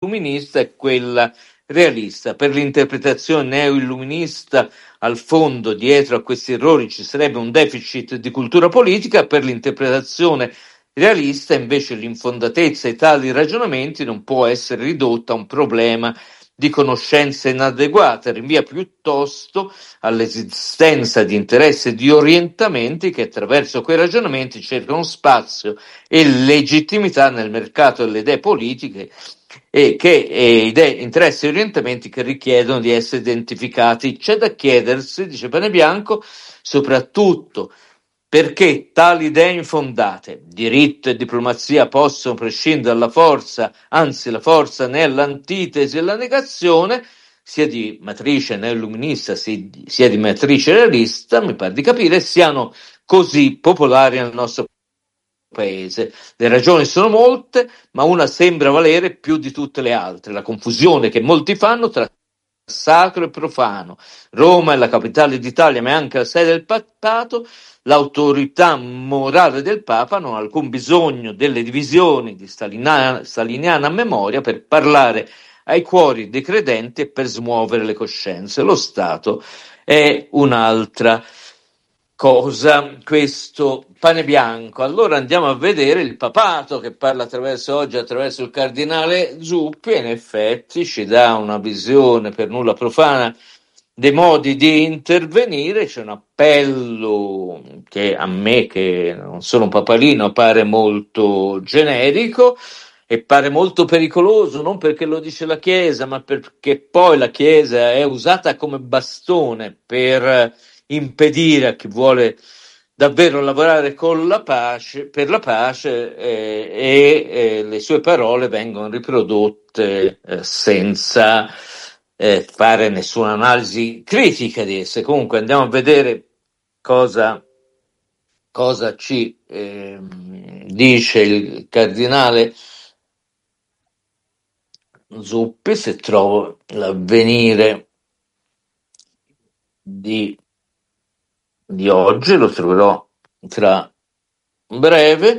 illuminista e quella realista. Per l'interpretazione neo-illuminista, al fondo, dietro a questi errori, ci sarebbe un deficit di cultura politica. Per l'interpretazione realista, invece, l'infondatezza di tali ragionamenti non può essere ridotta a un problema di conoscenze inadeguate, rinvia piuttosto all'esistenza di interessi e di orientamenti che attraverso quei ragionamenti cercano spazio e legittimità nel mercato delle idee politiche e idee, interessi e orientamenti che richiedono di essere identificati. C'è da chiedersi, dice Panebianco, soprattutto perché tali idee infondate, diritto e diplomazia, possono prescindere dalla forza, anzi la forza ne è l'antitesi e la negazione, sia di matrice neoilluminista sia di matrice realista, mi pare di capire, siano così popolari nel nostro paese. Le ragioni sono molte, ma una sembra valere più di tutte le altre: la confusione che molti fanno tra sacro e profano. Roma è la capitale d'Italia, ma è anche la sede del papato. L'autorità morale del Papa non ha alcun bisogno delle divisioni di staliniana memoria per parlare ai cuori dei credenti e per smuovere le coscienze. Lo Stato è un'altra cosa, questo Panebianco. Allora andiamo a vedere il papato che parla oggi attraverso il cardinale Zuppi, e in effetti ci dà una visione per nulla profana dei modi di intervenire. C'è un appello che a me, che non sono un papalino, pare molto generico e pare molto pericoloso, non perché lo dice la Chiesa, ma perché poi la Chiesa è usata come bastone per impedire a chi vuole davvero lavorare con la pace, per la pace, e le sue parole vengono riprodotte senza fare nessuna analisi critica di esse. Comunque andiamo a vedere cosa ci dice il cardinale Zuppi, se trovo l'Avvenire di oggi, lo troverò tra breve.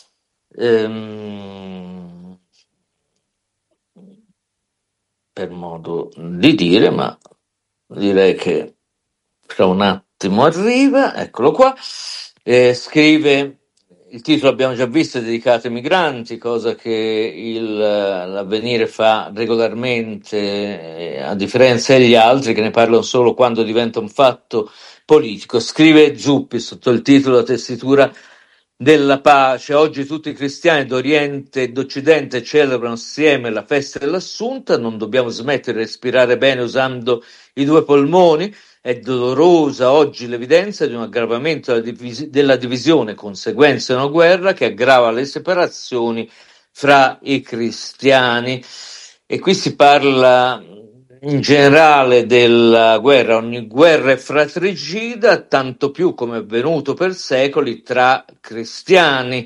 Per modo di dire, ma direi che fra un attimo arriva. Eccolo qua. Scrive: il titolo abbiamo già visto, è dedicato ai migranti, cosa che l'Avvenire fa regolarmente, a differenza degli altri che ne parlano solo quando diventa un fatto politico. Scrive Zuppi sotto il titolo La tessitura della pace: oggi tutti i cristiani d'Oriente e d'Occidente celebrano assieme la festa dell'Assunta. Non dobbiamo smettere di respirare bene usando i due polmoni. È dolorosa oggi l'evidenza di un aggravamento della divisione, conseguenza di una guerra che aggrava le separazioni fra i cristiani. E qui si parla in generale della guerra. Ogni guerra è fratricida, tanto più come è avvenuto per secoli tra cristiani.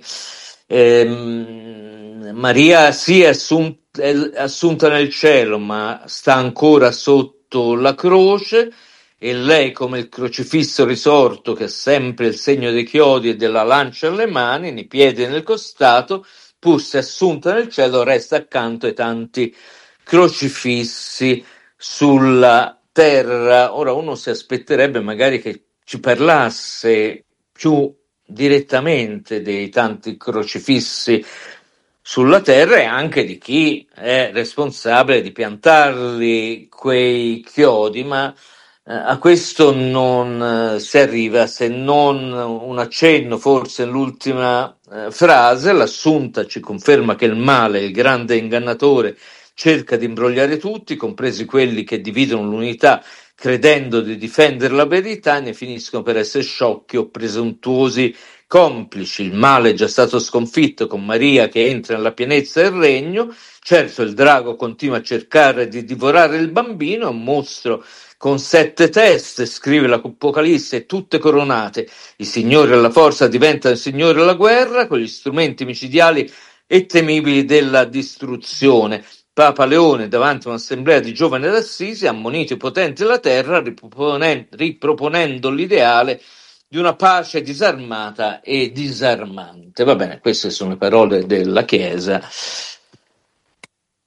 Maria sì è assunta nel cielo, ma sta ancora sotto la croce, e lei, come il crocifisso risorto che ha sempre il segno dei chiodi e della lancia alle mani, nei piedi e nel costato, pur se assunta nel cielo, resta accanto ai tanti crocifissi sulla terra. Ora uno si aspetterebbe magari che ci parlasse più direttamente dei tanti crocifissi sulla terra e anche di chi è responsabile di piantarli quei chiodi, ma a questo non si arriva, se non un accenno forse nell'ultima frase. L'Assunta ci conferma che il male, il grande ingannatore, cerca di imbrogliare tutti, compresi quelli che dividono l'unità credendo di difendere la verità, e ne finiscono per essere sciocchi o presuntuosi complici. Il male è già stato sconfitto con Maria che entra nella pienezza del regno. Certo, il drago continua a cercare di divorare il bambino, è un mostro con 7 teste, scrive l'Apocalisse, tutte coronate. I signori della forza diventano i signori della guerra, con gli strumenti micidiali e temibili della distruzione. Papa Leone, davanti a un'assemblea di giovani d'Assisi, ha ammonito i potenti della terra, riproponendo l'ideale di una pace disarmata e disarmante. Va bene, queste sono le parole della Chiesa.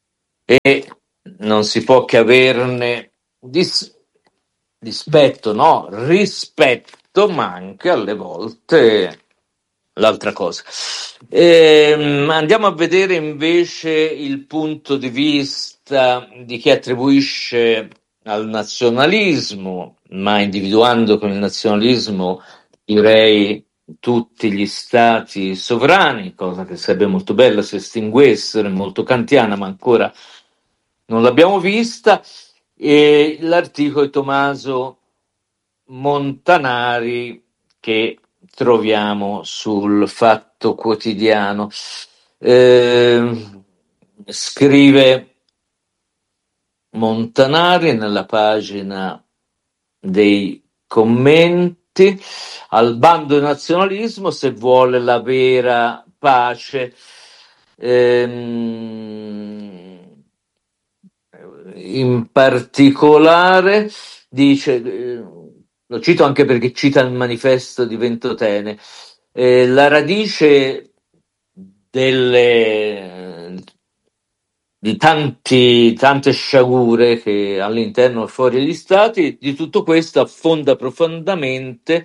e non si può che averne dispetto, no, rispetto, ma anche alle volte l'altra cosa. Andiamo a vedere invece il punto di vista di chi attribuisce al nazionalismo, ma individuando con il nazionalismo, direi, tutti gli stati sovrani, cosa che sarebbe molto bella se estinguessero, è molto kantiana, ma ancora non l'abbiamo vista, e l'articolo di Tommaso Montanari che troviamo sul Fatto Quotidiano. Scrive Montanari nella pagina dei commenti: al bando del nazionalismo se vuole la vera pace. In particolare dice, lo cito anche perché cita il manifesto di Ventotene, la radice di tante sciagure che all'interno e fuori degli stati, di tutto questo affonda profondamente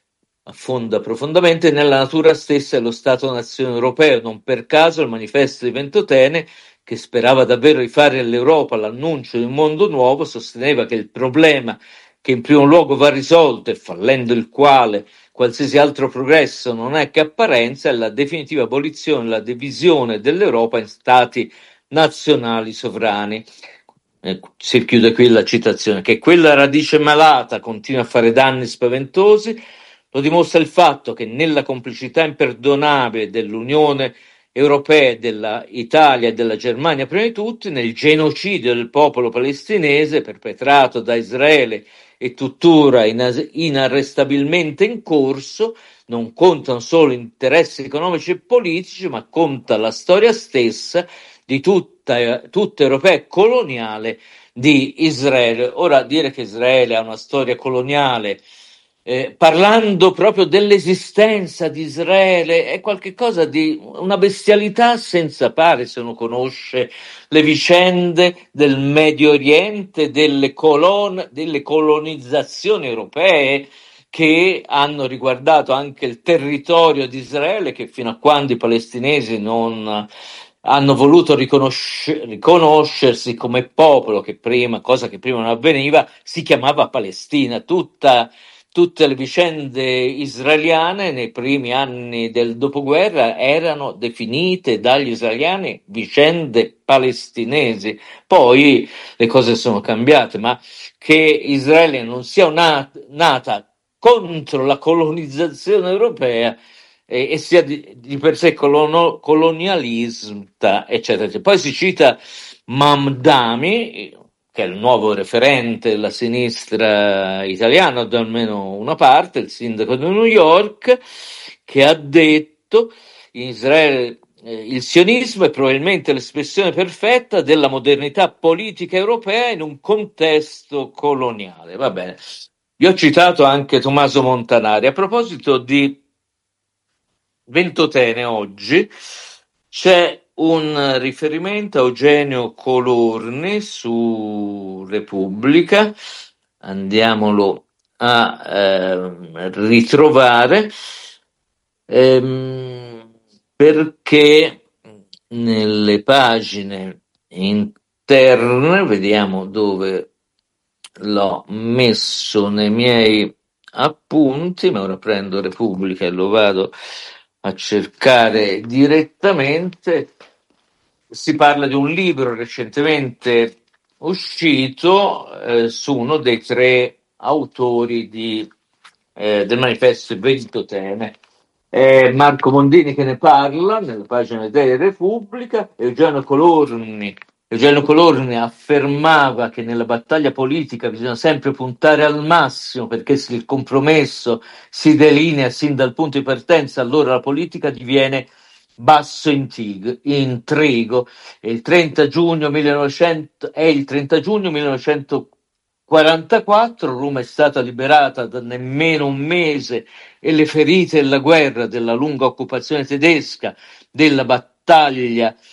nella natura stessa dello Stato-nazione europeo. Non per caso il manifesto di Ventotene, che sperava davvero di fare all'Europa l'annuncio di un mondo nuovo, sosteneva che il problema che in primo luogo va risolto e fallendo il quale qualsiasi altro progresso non è che apparenza, è la definitiva abolizione e la divisione dell'Europa in stati nazionali sovrani. Si chiude qui la citazione. Che quella radice malata continua a fare danni spaventosi lo dimostra il fatto che nella complicità imperdonabile dell'Unione Europea, dell'Italia e della Germania prima di tutti, nel genocidio del popolo palestinese perpetrato da Israele e tuttora inarrestabilmente in corso, non contano solo interessi economici e politici, ma conta la storia stessa di tutta europea coloniale di Israele. Ora, dire che Israele ha una storia coloniale, parlando proprio dell'esistenza di Israele, è qualcosa di una bestialità senza pari se uno conosce le vicende del Medio Oriente, delle colonizzazioni europee che hanno riguardato anche il territorio di Israele, che fino a quando i palestinesi non hanno voluto riconoscersi come popolo, cosa che prima non avveniva, si chiamava Palestina. Tutte le vicende israeliane nei primi anni del dopoguerra erano definite dagli israeliani vicende palestinesi. Poi le cose sono cambiate, ma che Israele non sia nata contro la colonizzazione europea e sia di per sé colonialista, eccetera. Poi si cita Mamdani, che è il nuovo referente della sinistra italiana, da almeno una parte, il sindaco di New York, che ha detto in Israele il sionismo è probabilmente l'espressione perfetta della modernità politica europea in un contesto coloniale. Va bene. Vi ho citato anche Tommaso Montanari. A proposito di Ventotene oggi c'è un riferimento a Eugenio Colorni su Repubblica, andiamolo a ritrovare, perché nelle pagine interne, vediamo dove l'ho messo nei miei appunti, ma ora prendo Repubblica e lo vado a cercare direttamente. Si parla di un libro recentemente uscito su uno dei tre autori del manifesto Ventotene. Marco Mondini che ne parla nella pagina di Repubblica. Eugenio Colorni affermava che nella battaglia politica bisogna sempre puntare al massimo, perché se il compromesso si delinea sin dal punto di partenza, allora la politica diviene basso intrigo. Il 30 giugno 1944, Roma è stata liberata da nemmeno un mese e le ferite della guerra, della lunga occupazione tedesca, della battaglia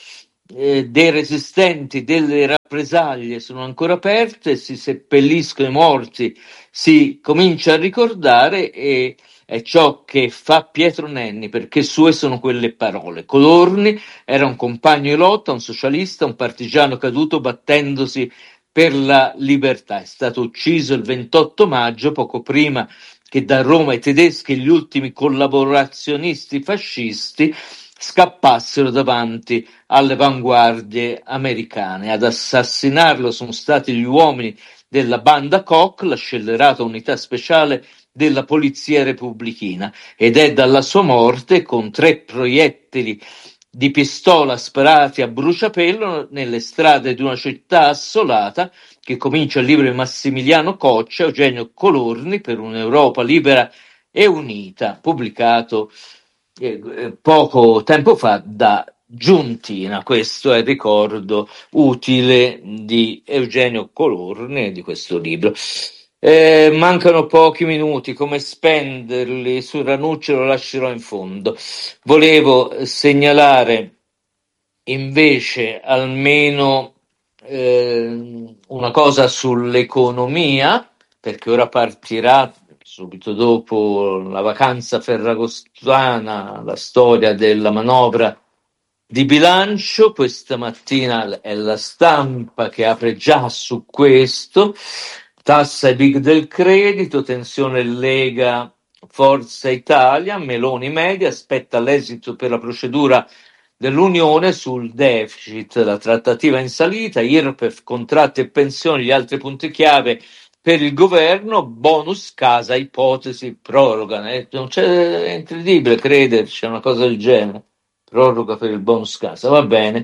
dei resistenti, delle rappresaglie sono ancora aperte, si seppelliscono i morti, si comincia a ricordare, e è ciò che fa Pietro Nenni, perché sue sono quelle parole. Colorni era un compagno di lotta, un socialista, un partigiano caduto battendosi per la libertà. È stato ucciso il 28 maggio, poco prima che da Roma i tedeschi e gli ultimi collaborazionisti fascisti scappassero davanti alle vanguardie americane. Ad assassinarlo sono stati gli uomini della banda Koch, la scellerata unità speciale della polizia repubblichina, ed è dalla sua morte, con 3 proiettili di pistola sparati a bruciapelo nelle strade di una città assolata, che comincia il libro di Massimiliano Coccia, Eugenio Colorni, per un'Europa libera e unita, pubblicato poco tempo fa da Giuntina. Questo è il ricordo utile di Eugenio Colorni e di questo libro. Mancano pochi minuti, come spenderli? Su Ranucci lo lascerò in fondo. Volevo segnalare invece almeno una cosa sull'economia, perché ora partirà subito dopo la vacanza ferragostana la storia della manovra di bilancio. Questa mattina è la Stampa che apre già su questo: tassa ai big del credito, tensione Lega Forza Italia, Meloni media, aspetta l'esito per la procedura dell'Unione sul deficit, la trattativa in salita, IRPEF, contratti e pensioni, gli altri punti chiave per il governo, bonus casa, ipotesi, proroga. Non c'è, è incredibile crederci a una cosa del genere, proroga per il bonus casa, va bene.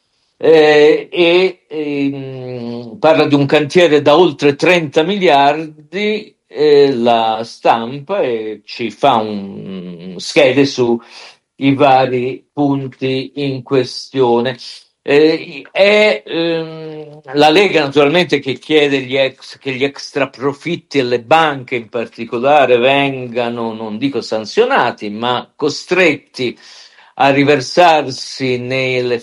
Parla di un cantiere da oltre 30 miliardi, la Stampa, e ci fa un schede su i vari punti in questione. È la Lega naturalmente che chiede che gli extra profitti alle banche in particolare vengano, non dico sanzionati, ma costretti a riversarsi nei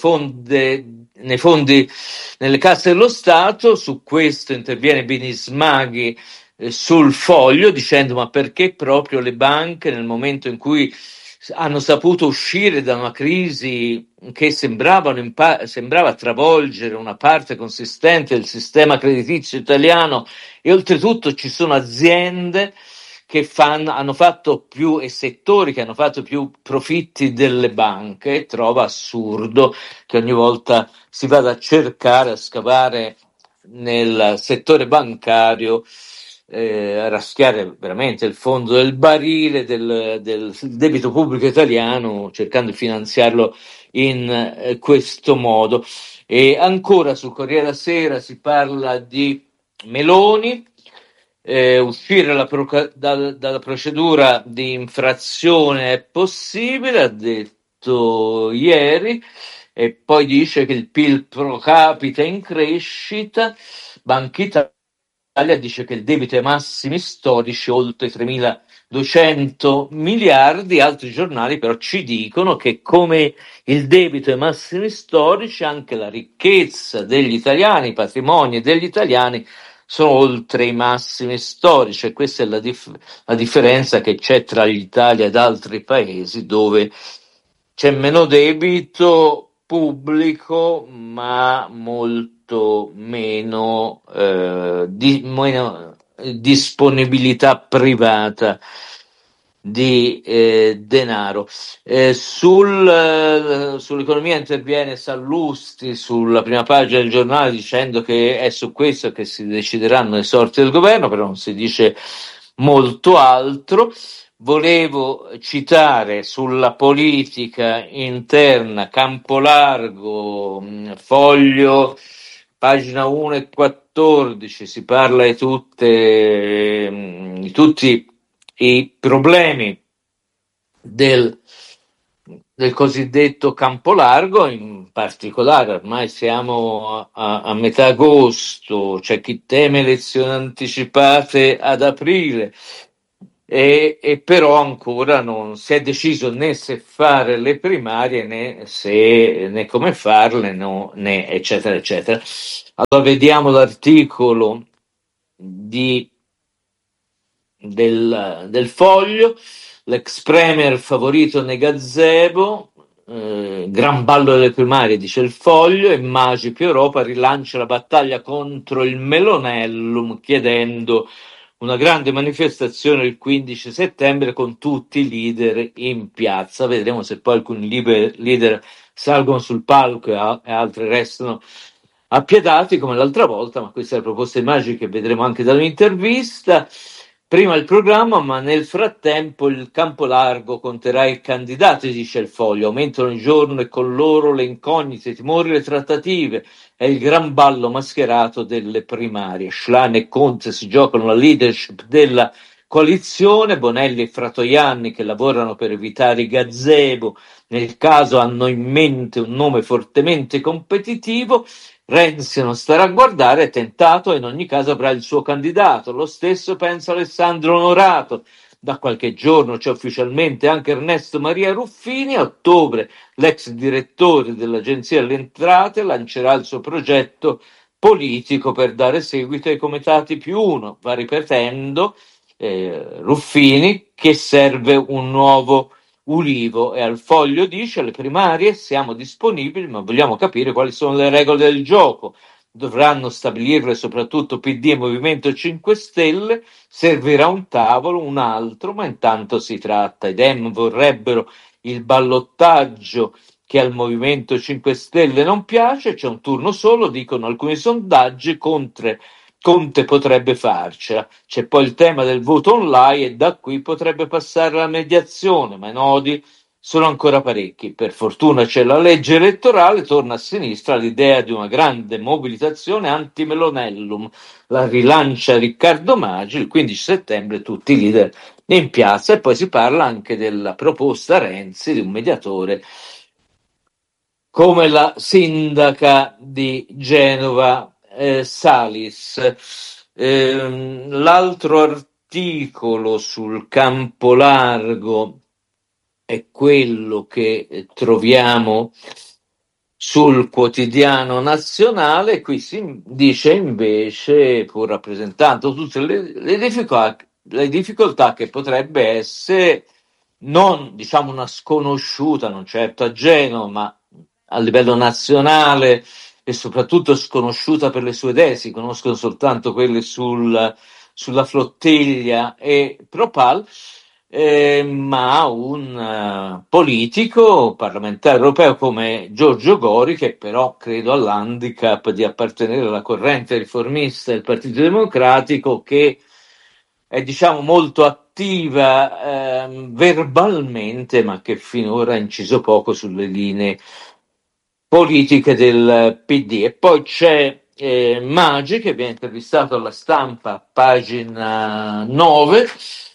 fondi, nelle casse dello Stato. Su questo interviene Binismaghi sul Foglio, dicendo: ma perché proprio le banche, nel momento in cui hanno saputo uscire da una crisi che sembrava travolgere una parte consistente del sistema creditizio italiano, e oltretutto ci sono aziende che hanno fatto più, e settori che hanno fatto più profitti delle banche, trova assurdo che ogni volta si vada a cercare, a scavare nel settore bancario, a raschiare veramente il fondo del barile del debito pubblico italiano, cercando di finanziarlo in questo modo. E ancora sul Corriere della Sera si parla di Meloni, uscire dalla procedura di infrazione è possibile, ha detto ieri, e poi dice che il PIL pro capite è in crescita. Banca Italia dice che il debito è ai massimi storici, oltre 3.200 miliardi. Altri giornali però ci dicono che, come il debito è ai massimi storici, anche la ricchezza degli italiani, i patrimoni degli italiani sono oltre i massimi storici, e questa è la differenza che c'è tra l'Italia ed altri paesi, dove c'è meno debito pubblico, ma molto meno, meno disponibilità privata di denaro. Sull'economia interviene Sallusti sulla prima pagina del giornale, dicendo che è su questo che si decideranno le sorti del governo, però non si dice molto altro. Volevo citare sulla politica interna Campolargo, Foglio, pagina 1 e 14, si parla di tutti i problemi del cosiddetto campo largo. In particolare, ormai siamo a metà agosto, c'è chi teme elezioni anticipate ad aprile, e però ancora non si è deciso né se fare le primarie né come farle, no, né eccetera eccetera. Allora vediamo l'articolo del Foglio. L'ex premier favorito nei gazebo, gran ballo delle primarie, dice il Foglio, e Magi più Europa rilancia la battaglia contro il Melonellum chiedendo una grande manifestazione il 15 settembre con tutti i leader in piazza. Vedremo se poi alcuni leader salgono sul palco e altri restano appiedati come l'altra volta, ma questa è la proposta di Maggi che vedremo anche da un'intervista. Prima il programma, ma nel frattempo il campo largo conterà i candidati, dice il Foglio. Aumentano il giorno e con loro le incognite, i timori, le trattative e il gran ballo mascherato delle primarie. Schlein e Conte si giocano la leadership della coalizione, Bonelli e Fratoianni che lavorano per evitare i gazebo, nel caso hanno in mente un nome fortemente competitivo. Renzi non starà a guardare, è tentato e in ogni caso avrà il suo candidato. Lo stesso pensa Alessandro Onorato. Da qualche giorno c'è ufficialmente anche Ernesto Maria Ruffini. A ottobre l'ex direttore dell'Agenzia delle Entrate lancerà il suo progetto politico per dare seguito ai comitati più uno. Va ripetendo Ruffini che serve un nuovo Ulivo, e al Foglio dice: alle primarie siamo disponibili, ma vogliamo capire quali sono le regole del gioco. Dovranno stabilirle soprattutto PD e Movimento 5 Stelle. Servirà un tavolo, un altro, ma intanto si tratta. I Dem vorrebbero il ballottaggio che al Movimento 5 Stelle non piace. C'è un turno solo, dicono alcuni sondaggi. Conte potrebbe farcela. C'è poi il tema del voto online e da qui potrebbe passare la mediazione, ma i nodi sono ancora parecchi. Per fortuna c'è la legge elettorale, torna a sinistra l'idea di una grande mobilitazione anti-Melonellum. La rilancia Riccardo Maggi, il 15 settembre tutti i leader in piazza, e poi si parla anche della proposta Renzi di un mediatore come la sindaca di Genova Salis. L'altro articolo sul campo largo è quello che troviamo sul quotidiano nazionale. Qui si dice invece, pur rappresentando tutte le difficoltà che potrebbe essere, non diciamo una sconosciuta, non certo a Genova, ma a livello nazionale, e soprattutto sconosciuta per le sue idee, si conoscono soltanto quelle sulla flottiglia e Propal, ma un politico parlamentare europeo come Giorgio Gori, che però credo ha l'handicap di appartenere alla corrente riformista del Partito Democratico, che è diciamo molto attiva verbalmente, ma che finora ha inciso poco sulle linee politiche del PD. E poi c'è Maggi che viene intervistato alla Stampa, pagina 9,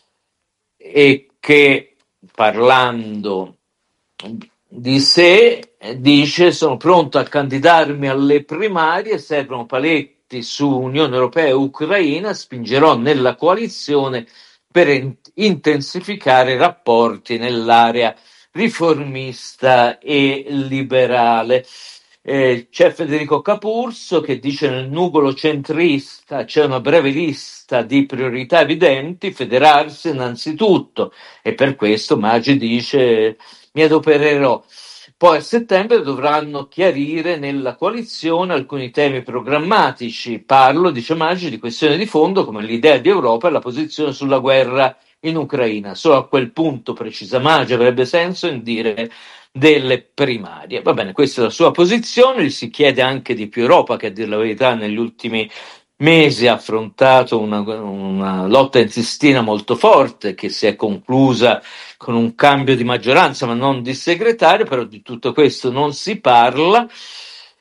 e che parlando di sé dice: sono pronto a candidarmi alle primarie, servono paletti su Unione Europea e Ucraina, spingerò nella coalizione per intensificare i rapporti nell'area riformista e liberale. C'è Federico Capurso che dice: nel nugolo centrista c'è una breve lista di priorità evidenti, federarsi innanzitutto, e per questo Maggi dice: mi adopererò. Poi a settembre dovranno chiarire nella coalizione alcuni temi programmatici. Parlo, dice Maggi, di questioni di fondo come l'idea di Europa e la posizione sulla guerra in Ucraina. Solo a quel punto, precisa Maggi, avrebbe senso indire delle primarie. Va bene, questa è la sua posizione. Gli si chiede anche di più Europa, che a dire la verità negli ultimi mesi ha affrontato una lotta intestina molto forte, che si è conclusa con un cambio di maggioranza ma non di segretario, però di tutto questo non si parla.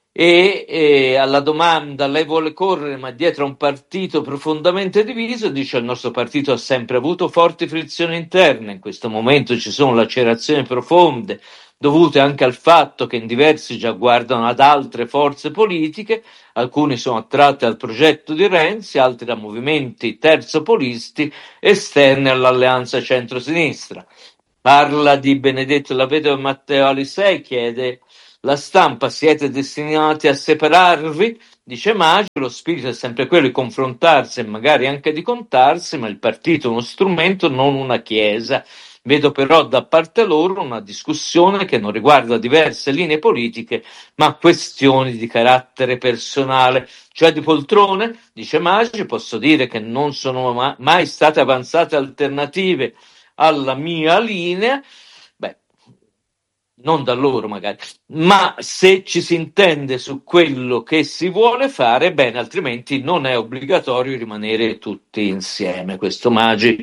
E alla domanda lei vuole correre ma dietro a un partito profondamente diviso, dice il nostro partito ha sempre avuto forti frizioni interne, in questo momento ci sono lacerazioni profonde dovute anche al fatto che in diversi già guardano ad altre forze politiche, alcuni sono attratti al progetto di Renzi, altri da movimenti terzopolisti esterni all'alleanza centro-sinistra. Parla di Benedetto Lavedova e Matteo Alisei, chiede la stampa, siete destinati a separarvi? Dice Maggi, lo spirito è sempre quello di confrontarsi e magari anche di contarsi, ma il partito è uno strumento, non una chiesa. Vedo però da parte loro una discussione che non riguarda diverse linee politiche, ma questioni di carattere personale, cioè di poltrone. Dice Maggi, posso dire che non sono mai state avanzate alternative alla mia linea. Beh, non da loro magari, ma se ci si intende su quello che si vuole fare, bene, altrimenti non è obbligatorio rimanere tutti insieme. Questo Maggi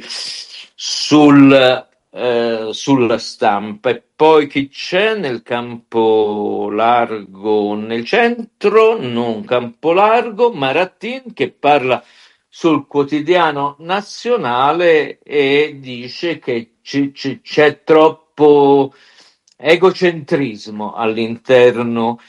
sulla stampa. E poi chi c'è nel campo largo nel centro? Non campo largo, Marattin che parla sul quotidiano nazionale e dice che c'è troppo egocentrismo all'interno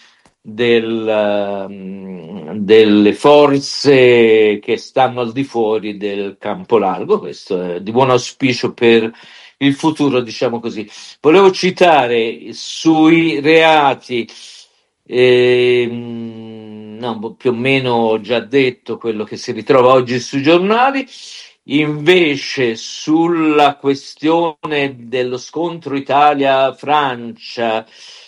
delle forze che stanno al di fuori del campo largo. Questo è di buon auspicio per il futuro, diciamo così. Volevo citare sui reati, no, più o meno ho già detto quello che si ritrova oggi sui giornali. Invece sulla questione dello scontro Italia-Francia,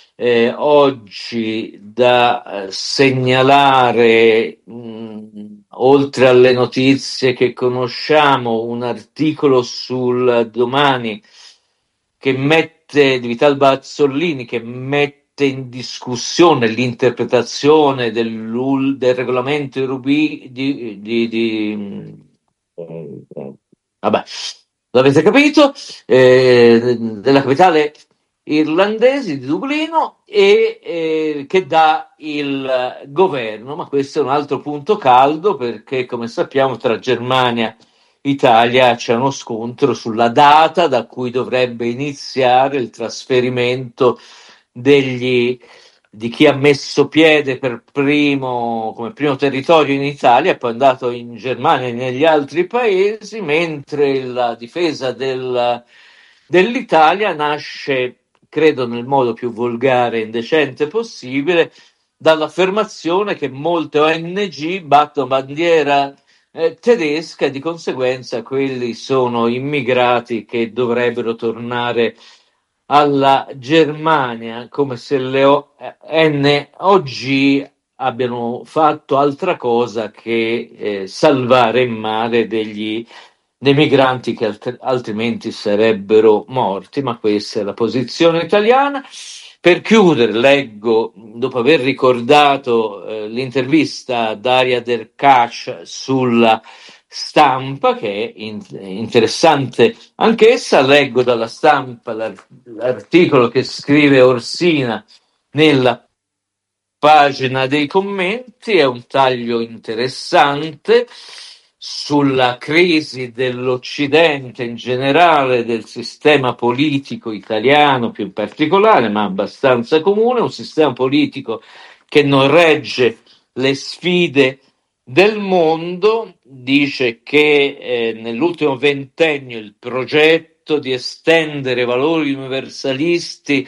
oggi da segnalare, oltre alle notizie che conosciamo, un articolo sul Domani che mette, di Vital Bazzolini, che mette in discussione l'interpretazione del regolamento vabbè, l'avete capito, della capitale irlandese di Dublino e che dà il governo, ma questo è un altro punto caldo perché come sappiamo tra Germania e Italia c'è uno scontro sulla data da cui dovrebbe iniziare il trasferimento di chi ha messo piede per primo, come primo territorio in Italia, e poi è andato in Germania e negli altri paesi, mentre la difesa dell'Italia nasce, credo nel modo più volgare e indecente possibile, dall'affermazione che molte ONG battono bandiera tedesca e di conseguenza quelli sono immigrati che dovrebbero tornare alla Germania, come se le NOG abbiano fatto altra cosa che salvare in mare dei migranti che altrimenti sarebbero morti, ma questa è la posizione italiana. Per chiudere, leggo, dopo aver ricordato l'intervista a Daria Derkach sulla stampa, che è interessante anch'essa, leggo dalla stampa l'articolo che scrive Orsina nella pagina dei commenti, è un taglio interessante sulla crisi dell'Occidente in generale, del sistema politico italiano più in particolare, ma abbastanza comune, un sistema politico che non regge le sfide del mondo. Dice che nell'ultimo ventennio il progetto di estendere valori universalisti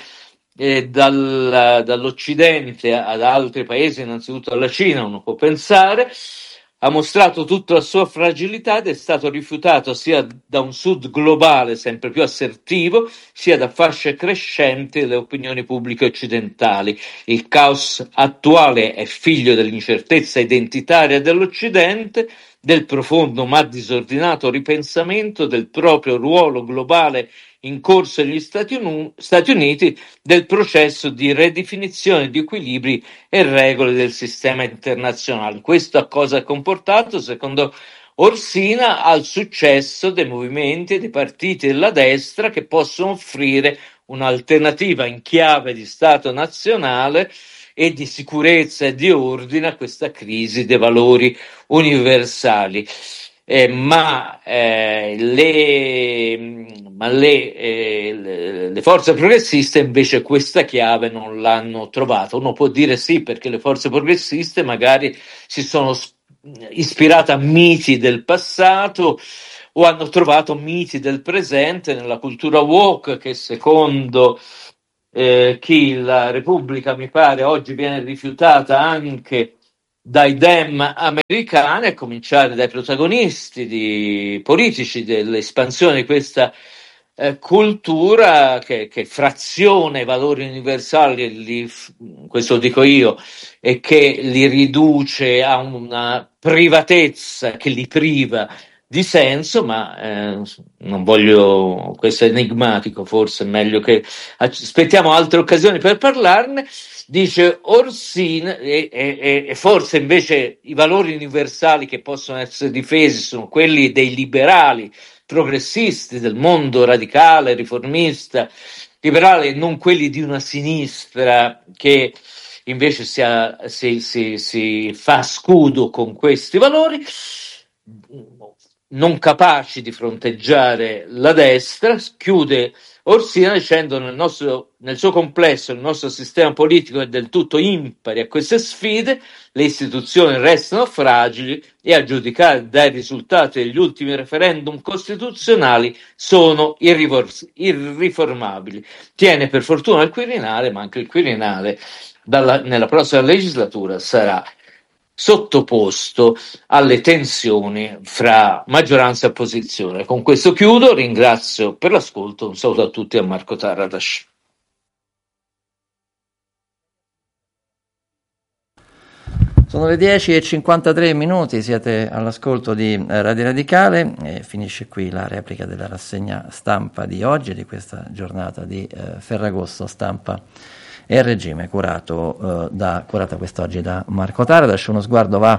dall'Occidente ad altri paesi, innanzitutto alla Cina, uno può pensare, ha mostrato tutta la sua fragilità ed è stato rifiutato sia da un Sud globale sempre più assertivo, sia da fasce crescenti delle opinioni pubbliche occidentali. Il caos attuale è figlio dell'incertezza identitaria dell'Occidente, del profondo ma disordinato ripensamento del proprio ruolo globale in corso negli Stati Uniti, del processo di ridefinizione di equilibri e regole del sistema internazionale. Questo a cosa ha comportato, secondo Orsina, al successo dei movimenti e dei partiti della destra che possono offrire un'alternativa in chiave di Stato nazionale e di sicurezza e di ordine a questa crisi dei valori universali. Le forze progressiste invece questa chiave non l'hanno trovata. Uno può dire sì, perché le forze progressiste magari si sono ispirate a miti del passato o hanno trovato miti del presente nella cultura woke, che secondo chi la Repubblica mi pare oggi viene rifiutata anche dai dem americani, a cominciare dai protagonisti politici dell'espansione di questa cultura che fraziona i valori universali, questo dico io, e che li riduce a una privatezza che li priva di senso, ma non voglio, questo è enigmatico, forse è meglio che aspettiamo altre occasioni per parlarne. Dice Orsin, e forse invece i valori universali che possono essere difesi sono quelli dei liberali progressisti, del mondo radicale, riformista, liberale, e non quelli di una sinistra che invece si fa scudo con questi valori, non capaci di fronteggiare la destra. Chiude Orsina dicendo nel suo complesso il nostro sistema politico è del tutto impari a queste sfide, le istituzioni restano fragili e a giudicare dai risultati degli ultimi referendum costituzionali sono irriformabili. Tiene per fortuna il Quirinale, ma anche il Quirinale nella prossima legislatura sarà sottoposto alle tensioni fra maggioranza e opposizione. Con questo chiudo, ringrazio per l'ascolto, un saluto a tutti a Marco Taradas. Sono le 10:53, siete all'ascolto di Radio Radicale e finisce qui la replica della rassegna stampa di oggi, di questa giornata di Ferragosto Stampa e Regime, curata quest'oggi da Marco Taradas. Uno sguardo va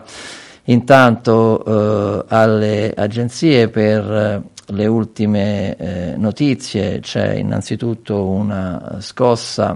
intanto alle agenzie per le ultime notizie. C'è innanzitutto una scossa,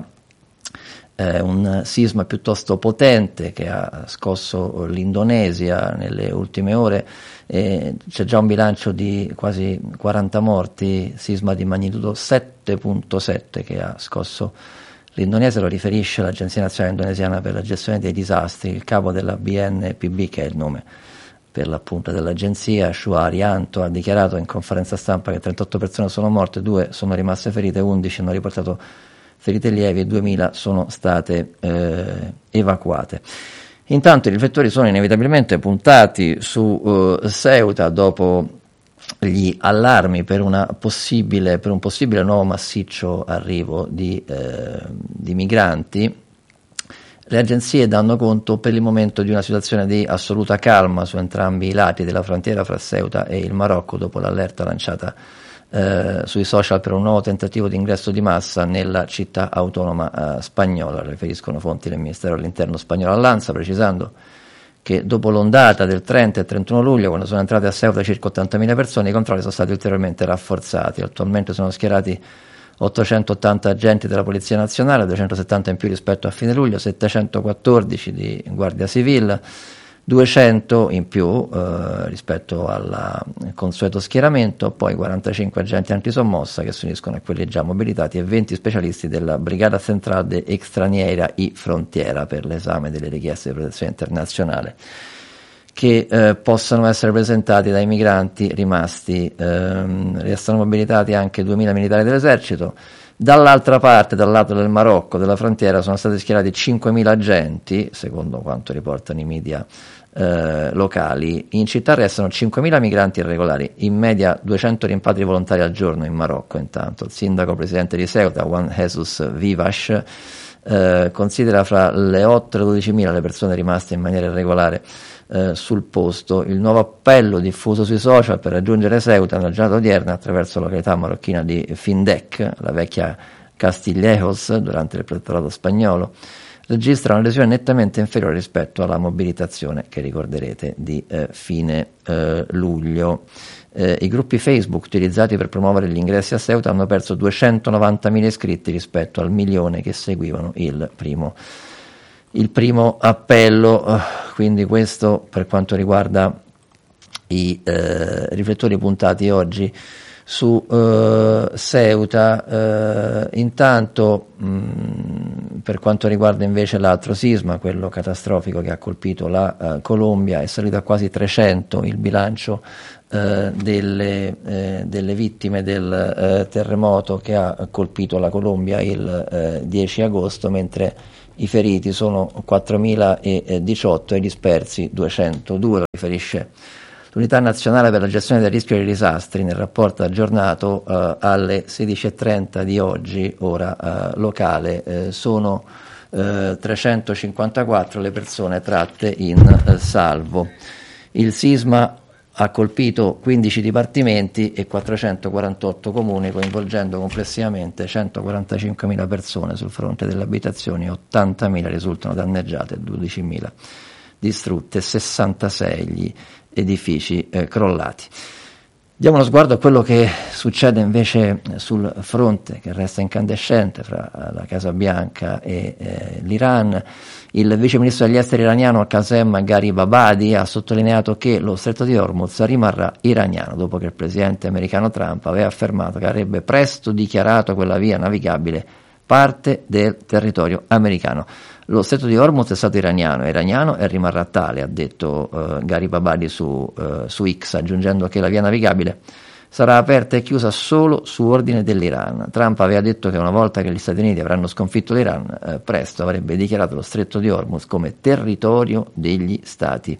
un sisma piuttosto potente che ha scosso l'Indonesia nelle ultime ore. C'è già un bilancio di quasi 40 morti, sisma di magnitudo 7.7 che ha scosso l'Indonesia. Lo riferisce l'Agenzia Nazionale Indonesiana per la Gestione dei Disastri. Il capo della BNPB, che è il nome per l'appunto dell'agenzia, Shu Arianto, ha dichiarato in conferenza stampa che 38 persone sono morte, 2 sono rimaste ferite, 11 hanno riportato ferite lievi e 2000 sono state evacuate. Intanto i riflettori sono inevitabilmente puntati su Ceuta dopo gli allarmi per un possibile nuovo massiccio arrivo di migranti. Le agenzie danno conto per il momento di una situazione di assoluta calma su entrambi i lati della frontiera fra Ceuta e il Marocco dopo l'allerta lanciata sui social per un nuovo tentativo di ingresso di massa nella città autonoma spagnola. Riferiscono fonti del Ministero dell'Interno spagnolo all'ANSA, precisando che dopo l'ondata del 30 e 31 luglio, quando sono entrate a Ceuta circa 80.000 persone, i controlli sono stati ulteriormente rafforzati. Attualmente sono schierati 880 agenti della Polizia Nazionale, 270 in più rispetto a fine luglio, 714 di Guardia Civile, 200 in più rispetto al consueto schieramento, poi 45 agenti antisommossa che si uniscono a quelli già mobilitati e 20 specialisti della Brigada Central de Extranjera y Frontiera per l'esame delle richieste di protezione internazionale che possano essere presentati dai migranti rimasti. Restano mobilitati anche 2000 militari dell'esercito. Dall'altra parte, dal lato del Marocco, della frontiera, sono stati schierati 5.000 agenti, secondo quanto riportano i media locali. In città restano 5.000 migranti irregolari, in media 200 rimpatri volontari al giorno in Marocco. Intanto il sindaco presidente di Ceuta, Juan Jesus Vivas, considera fra le 8 e le 12.000 le persone rimaste in maniera irregolare sul posto. Il nuovo appello diffuso sui social per raggiungere Ceuta nella giornata odierna attraverso la località marocchina di Findec, la vecchia Castillejos, durante il protettorato spagnolo, registra una lesione nettamente inferiore rispetto alla mobilitazione che ricorderete di fine luglio. I gruppi Facebook utilizzati per promuovere gli ingressi a Ceuta hanno perso 290.000 iscritti rispetto al 1.000.000 che seguivano il 1 il primo appello, quindi questo per quanto riguarda i riflettori puntati oggi su Ceuta. Intanto per quanto riguarda invece l'altro sisma, quello catastrofico che ha colpito la Colombia, è salito a quasi 300 il bilancio delle vittime del terremoto che ha colpito la Colombia il 10 agosto, mentre i feriti sono 4.018 e i dispersi 202, lo riferisce l'Unità Nazionale per la Gestione del Rischio dei Disastri nel rapporto aggiornato alle 16:30 di oggi, ora locale. Sono 354 le persone tratte in salvo. Il sisma ha colpito 15 dipartimenti e 448 comuni, coinvolgendo complessivamente 145.000 persone sul fronte delle abitazioni, 80.000 risultano danneggiate, 12.000 distrutte, 66 gli edifici crollati. Diamo uno sguardo a quello che succede invece sul fronte che resta incandescente fra la Casa Bianca e l'Iran. Il vice ministro degli esteri iraniano Qasem Gharibabadi ha sottolineato che lo stretto di Hormuz rimarrà iraniano, dopo che il presidente americano Trump aveva affermato che avrebbe presto dichiarato quella via navigabile parte del territorio americano. Lo stretto di Hormuz è stato iraniano e rimarrà tale, ha detto Gharibabadi su X, aggiungendo che la via navigabile sarà aperta e chiusa solo su ordine dell'Iran. Trump aveva detto che una volta che gli Stati Uniti avranno sconfitto l'Iran, presto avrebbe dichiarato lo stretto di Hormuz come territorio degli Stati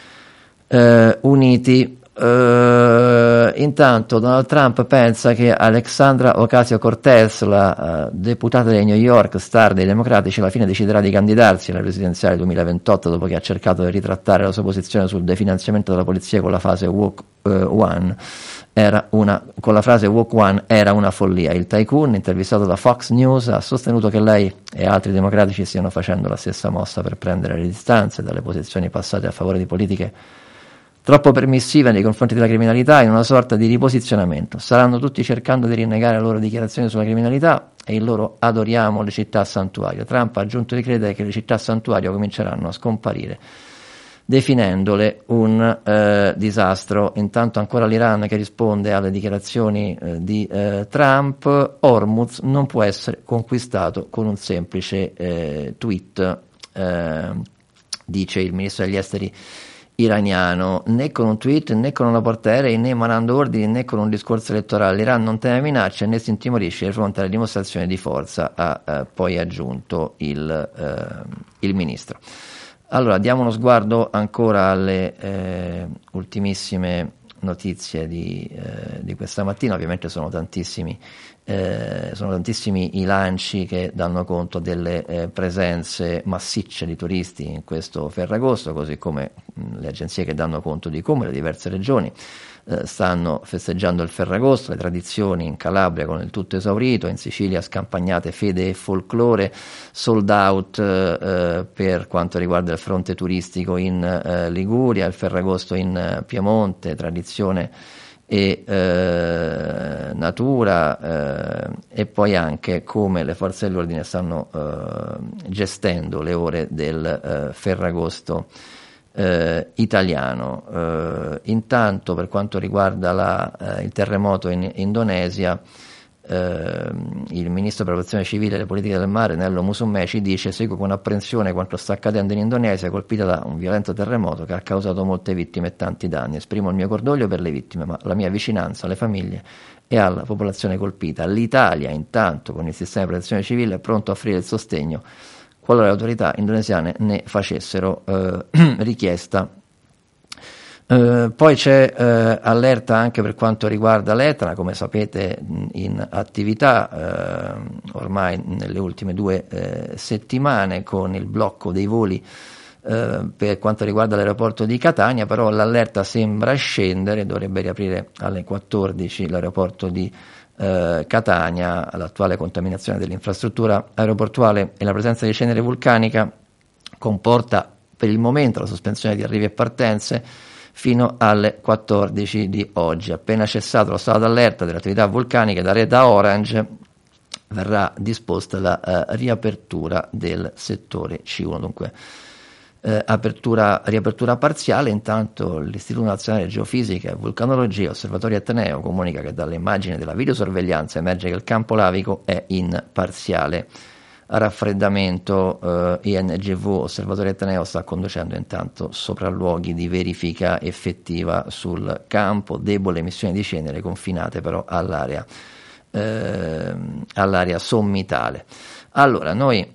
Uniti. Intanto Donald Trump pensa che Alexandra Ocasio-Cortez, la deputata di New York, star dei democratici, alla fine deciderà di candidarsi alle presidenziali 2028 dopo che ha cercato di ritrattare la sua posizione sul definanziamento della polizia con la frase Walk One era una follia. Il tycoon, intervistato da Fox News, ha sostenuto che lei e altri democratici stiano facendo la stessa mossa per prendere le distanze dalle posizioni passate a favore di politiche troppo permissive nei confronti della criminalità, in una sorta di riposizionamento. Staranno tutti cercando di rinnegare le loro dichiarazioni sulla criminalità e il loro adoriamo le città santuario. Trump ha aggiunto di credere che le città santuario cominceranno a scomparire, definendole un disastro. Intanto ancora l'Iran che risponde alle dichiarazioni di Trump. Hormuz non può essere conquistato con un semplice tweet, dice il ministro degli esteri iraniano, né con un tweet, né con una portaerei, né emanando ordini, né con un discorso elettorale. L'Iran non teme minacce né si intimorisce di fronte alle dimostrazioni di forza, ha poi aggiunto il ministro. Allora, diamo uno sguardo ancora alle ultimissime notizie di questa mattina. Ovviamente sono tantissimi i lanci che danno conto delle presenze massicce di turisti in questo Ferragosto, così come le agenzie che danno conto di come le diverse regioni stanno festeggiando il Ferragosto, le tradizioni in Calabria con il tutto esaurito, in Sicilia scampagnate fede e folklore, sold out per quanto riguarda il fronte turistico in Liguria, il Ferragosto in Piemonte, tradizione e natura, e poi anche come le forze dell'ordine stanno gestendo le ore del Ferragosto italiano. Intanto per quanto riguarda il terremoto in Indonesia, il ministro per la protezione civile e le politiche del mare Nello Musumeci dice: seguo con apprensione quanto sta accadendo in Indonesia, colpita da un violento terremoto che ha causato molte vittime e tanti danni. Esprimo il mio cordoglio per le vittime, ma la mia vicinanza alle famiglie e alla popolazione colpita. L'Italia intanto con il sistema di protezione civile è pronto a offrire il sostegno qualora le autorità indonesiane ne facessero richiesta. Poi c'è allerta anche per quanto riguarda l'Etna, come sapete in attività ormai nelle ultime 2 settimane con il blocco dei voli per quanto riguarda l'aeroporto di Catania, però l'allerta sembra scendere, dovrebbe riaprire alle 14 l'aeroporto di Catania. L'attuale contaminazione dell'infrastruttura aeroportuale e la presenza di cenere vulcanica comporta per il momento la sospensione di arrivi e partenze fino alle 14 di oggi. Appena cessato lo stato d'allerta delle attività vulcaniche da Orange, verrà disposta la riapertura del settore C1. Dunque riapertura parziale. Intanto l'Istituto Nazionale di Geofisica e Vulcanologia, Osservatorio Ateneo, comunica che dalle immagini della videosorveglianza emerge che il campo lavico è in parziale raffreddamento. INGV, Osservatorio Ateneo, sta conducendo intanto sopralluoghi di verifica effettiva sul campo, debole emissione di cenere confinate però all'area sommitale. Allora, noi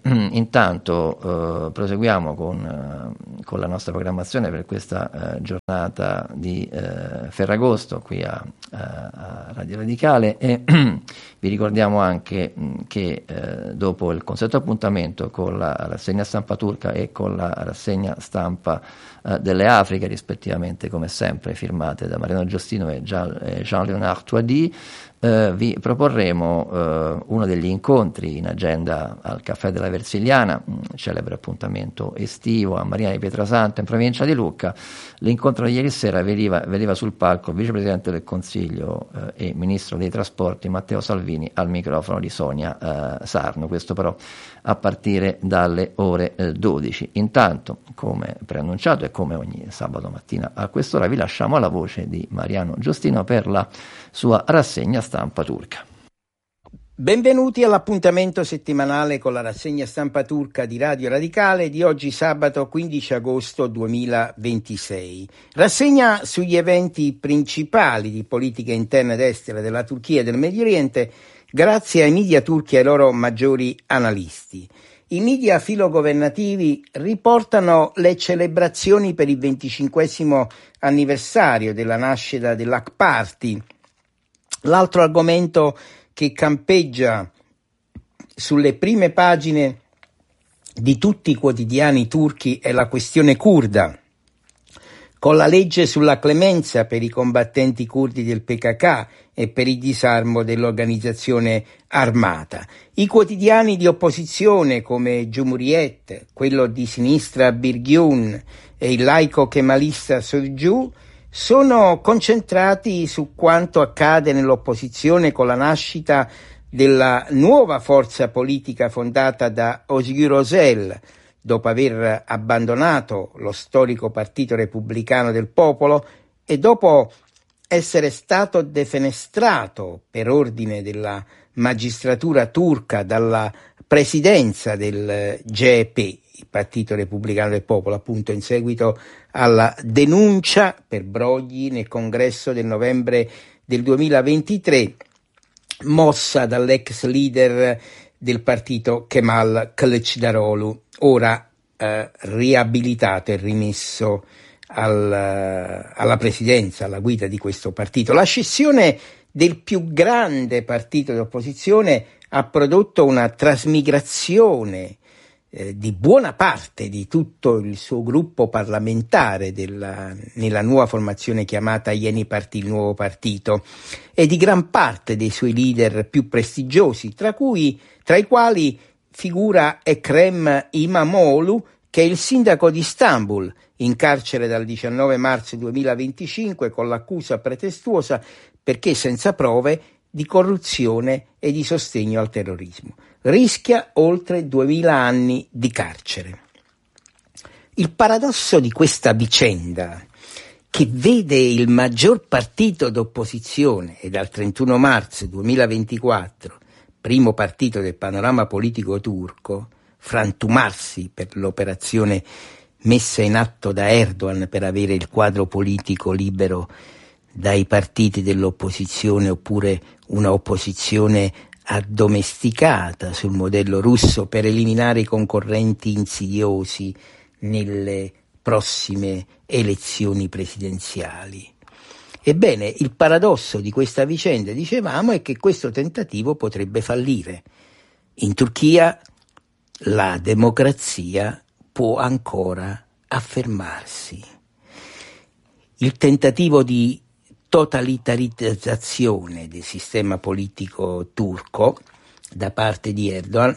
intanto proseguiamo con la nostra programmazione per questa giornata di Ferragosto qui a Radio Radicale, e vi ricordiamo anche che dopo il consueto appuntamento con la rassegna stampa turca e con la rassegna stampa delle Afriche, rispettivamente come sempre firmate da Mariano Giustino e Jean-Léonard Touady, vi proporremo uno degli incontri in agenda al Caffè della Versiliana, celebre appuntamento estivo a Marina di Pietrasanta in provincia di Lucca. L'incontro di ieri sera vedeva sul palco il vicepresidente del Consiglio e ministro dei trasporti Matteo Salvini al microfono di Sonia Sarno, questo però a partire dalle ore 12. Intanto, come preannunciato e come ogni sabato mattina a quest'ora, vi lasciamo alla voce di Mariano Giustino per la sua rassegna stampa turca. Benvenuti all'appuntamento settimanale con la rassegna stampa turca di Radio Radicale di oggi sabato 15 agosto 2026. Rassegna sugli eventi principali di politica interna ed estera della Turchia e del Medio Oriente grazie ai media turchi e ai loro maggiori analisti. I media filogovernativi riportano le celebrazioni per il 25° anniversario della nascita dell'AK Party. L'altro argomento che campeggia sulle prime pagine di tutti i quotidiani turchi è la questione curda, con la legge sulla clemenza per i combattenti curdi del PKK e per il disarmo dell'organizzazione armata. I quotidiani di opposizione come Cumhuriyet, quello di sinistra Birgyun e il laico kemalista Sözcü sono concentrati su quanto accade nell'opposizione con la nascita della nuova forza politica fondata da Özgür Özel, dopo aver abbandonato lo storico Partito Repubblicano del Popolo e dopo essere stato defenestrato per ordine della magistratura turca dalla presidenza del CHP, il Partito Repubblicano del Popolo, appunto in seguito alla denuncia per brogli nel congresso del novembre del 2023 mossa dall'ex leader del partito Kemal Kılıçdaroğlu, ora riabilitato e rimesso alla presidenza, alla guida di questo partito. La scissione del più grande partito di opposizione ha prodotto una trasmigrazione di buona parte di tutto il suo gruppo parlamentare nella nuova formazione chiamata Yeni Parti, il nuovo partito, e di gran parte dei suoi leader più prestigiosi, tra i quali figura Ekrem İmamoğlu, che è il sindaco di Istanbul, in carcere dal 19 marzo 2025 con l'accusa pretestuosa, perché senza prove, di corruzione e di sostegno al terrorismo. Rischia oltre 2000 anni di carcere. Il paradosso di questa vicenda, che vede il maggior partito d'opposizione e dal 31 marzo 2024, primo partito del panorama politico turco, frantumarsi per l'operazione messa in atto da Erdogan per avere il quadro politico libero dai partiti dell'opposizione, oppure una opposizione addomesticata sul modello russo per eliminare i concorrenti insidiosi nelle prossime elezioni presidenziali. Ebbene, il paradosso di questa vicenda, dicevamo, è che questo tentativo potrebbe fallire. In Turchia la democrazia può ancora affermarsi. Il tentativo di totalitarizzazione del sistema politico turco da parte di Erdogan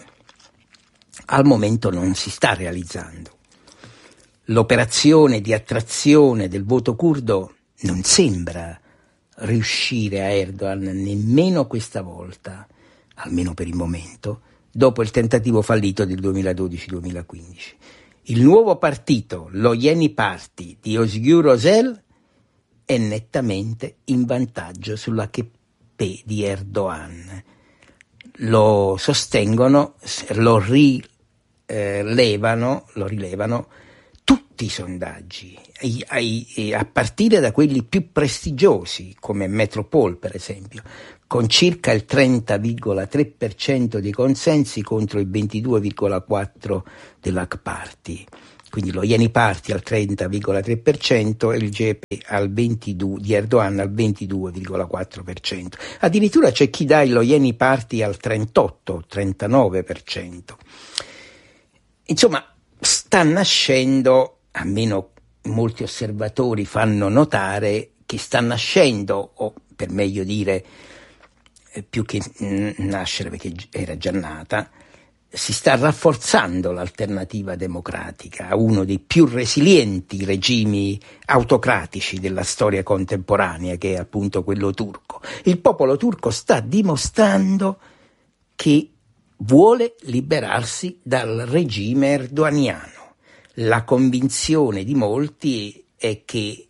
al momento non si sta realizzando. L'operazione di attrazione del voto curdo non sembra riuscire a Erdogan nemmeno questa volta, almeno per il momento, dopo il tentativo fallito del 2012-2015. Il nuovo partito, lo Yeni Party di Özgür Özel, è nettamente in vantaggio sull'AKP di Erdogan. Lo sostengono, lo rilevano tutti i sondaggi, a partire da quelli più prestigiosi, come Metropol per esempio, con circa il 30,3% dei consensi contro il 22,4% dell'Ak Party. Quindi lo Yeni Party al 30,3% e il GEP di Erdogan al 22,4%. Addirittura c'è chi dà lo Yeni Party al 38-39%. Insomma, sta nascendo, almeno molti osservatori fanno notare, che sta nascendo, o per meglio dire, più che nascere perché era già nata, si sta rafforzando l'alternativa democratica a uno dei più resilienti regimi autocratici della storia contemporanea, che è appunto quello turco. Il popolo turco sta dimostrando che vuole liberarsi dal regime erdoganiano. La convinzione di molti è che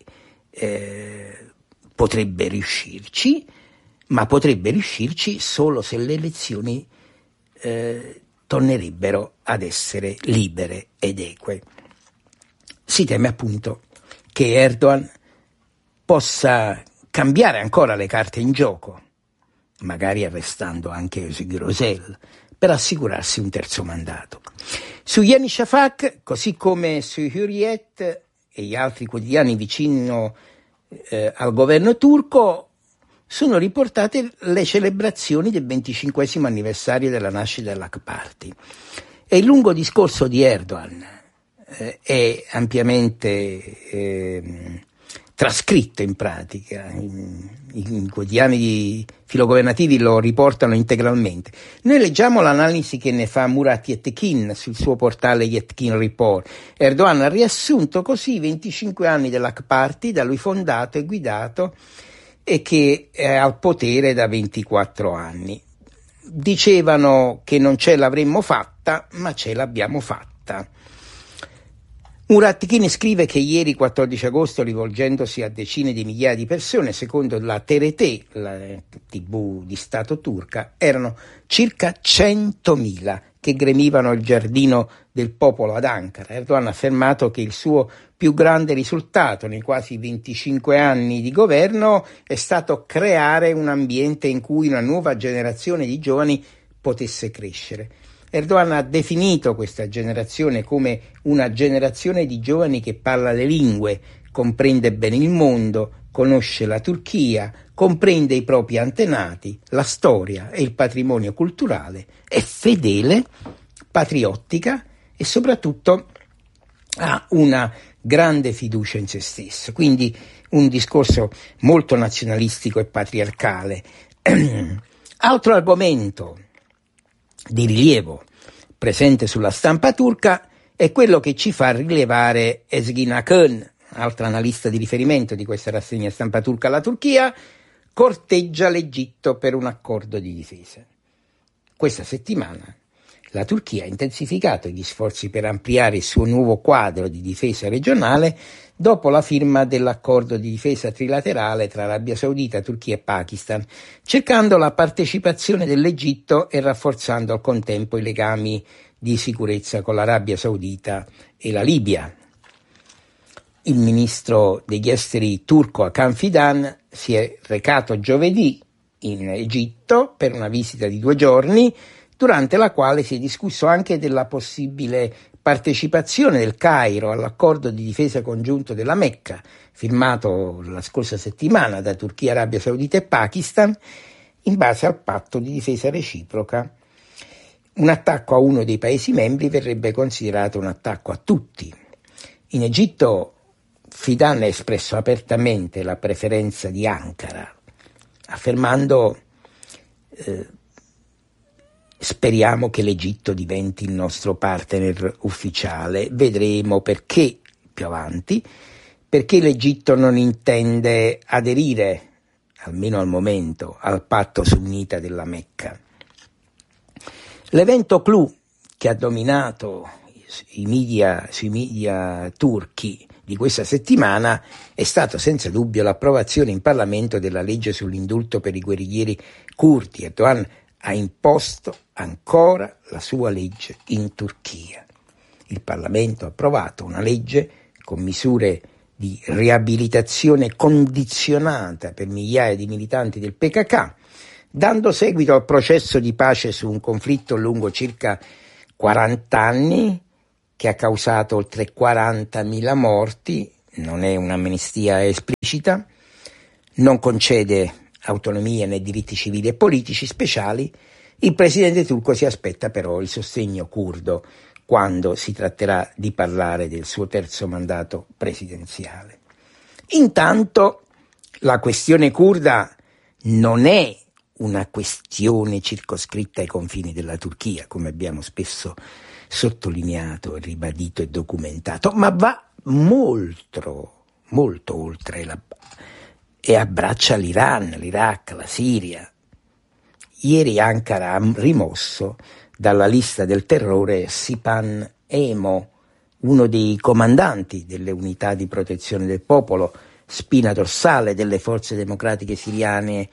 potrebbe riuscirci, ma potrebbe riuscirci solo se le elezioni tornerebbero ad essere libere ed eque. Si teme appunto che Erdogan possa cambiare ancora le carte in gioco, magari arrestando anche Özgür Özel, per assicurarsi un terzo mandato. Su Yeni Shafak, così come su Hürriyet e gli altri quotidiani vicino al governo turco, sono riportate le celebrazioni del 25° anniversario della nascita dell'Ak Party. E il lungo discorso di Erdogan è ampiamente trascritto in pratica. I quotidiani filogovernativi lo riportano integralmente. Noi leggiamo l'analisi che ne fa Murat Yetkin sul suo portale Yetkin Report. Erdogan ha riassunto così i 25 anni dell'Ak Party, da lui fondato e guidato, e che è al potere da 24 anni. Dicevano che non ce l'avremmo fatta, ma ce l'abbiamo fatta. Murat Yetkin scrive che ieri, 14 agosto, rivolgendosi a decine di migliaia di persone, secondo la TRT, la TV di Stato turca, erano circa 100.000 che gremivano il giardino del popolo ad Ankara. Erdogan ha affermato che il suo più grande risultato nei quasi 25 anni di governo è stato creare un ambiente in cui una nuova generazione di giovani potesse crescere. Erdogan ha definito questa generazione come una generazione di giovani che parla le lingue, comprende bene il mondo, conosce la Turchia, comprende i propri antenati, la storia e il patrimonio culturale, è fedele, patriottica e soprattutto ha una grande fiducia in se stesso. Quindi un discorso molto nazionalistico e patriarcale. Altro argomento di rilievo presente sulla stampa turca è quello che ci fa rilevare Ezgin Akın, altra analista di riferimento di questa rassegna stampa turca. La Turchia corteggia l'Egitto per un accordo di difesa. Questa settimana la Turchia ha intensificato gli sforzi per ampliare il suo nuovo quadro di difesa regionale dopo la firma dell'accordo di difesa trilaterale tra Arabia Saudita, Turchia e Pakistan, cercando la partecipazione dell'Egitto e rafforzando al contempo i legami di sicurezza con l'Arabia Saudita e la Libia. Il ministro degli esteri turco Hakan Fidan si è recato giovedì in Egitto per una visita di 2 giorni, durante la quale si è discusso anche della possibile partecipazione del Cairo all'accordo di difesa congiunto della Mecca, firmato la scorsa settimana da Turchia, Arabia Saudita e Pakistan, in base al patto di difesa reciproca. Un attacco a uno dei Paesi membri verrebbe considerato un attacco a tutti. In Egitto Fidan ha espresso apertamente la preferenza di Ankara, affermando speriamo che l'Egitto diventi il nostro partner ufficiale. Vedremo perché più avanti, perché l'Egitto non intende aderire, almeno al momento, al patto sunnita della Mecca. L'evento clou che ha dominato sui media turchi di questa settimana è stato senza dubbio l'approvazione in Parlamento della legge sull'indulto per i guerriglieri curdi. Erdogan ha imposto ancora la sua legge in Turchia. Il Parlamento ha approvato una legge con misure di riabilitazione condizionata per migliaia di militanti del PKK, dando seguito al processo di pace su un conflitto lungo circa 40 anni che ha causato oltre 40.000 morti. Non è un'amnistia esplicita, non concede autonomia né diritti civili e politici speciali. Il presidente turco si aspetta però il sostegno curdo quando si tratterà di parlare del suo terzo mandato presidenziale. Intanto la questione curda non è una questione circoscritta ai confini della Turchia, come abbiamo spesso sottolineato, ribadito e documentato, ma va molto oltre e abbraccia l'Iran, l'Iraq, la Siria. Ieri Ankara ha rimosso dalla lista del terrore Sipan Emo, uno dei comandanti delle unità di protezione del popolo, spina dorsale delle forze democratiche siriane